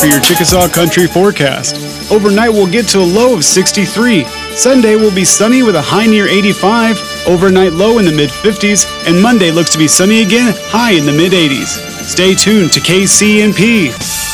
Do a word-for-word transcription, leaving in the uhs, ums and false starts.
for your Chickasaw Country forecast. Overnight we'll get to a low of sixty-three. Sunday will be sunny with a high near eighty-five, overnight low in the mid fifties, and Monday looks to be sunny again, high in the mid eighties. Stay tuned to K C N P.